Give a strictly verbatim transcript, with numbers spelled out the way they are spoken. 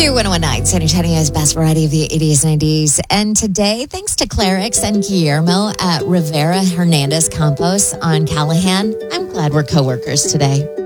to one oh one point nine San Antonio's best variety of the eighties, nineties. And today, thanks to Clarix and Guillermo at Rivera Hernandez Campos on Callahan, I'm glad we're coworkers today.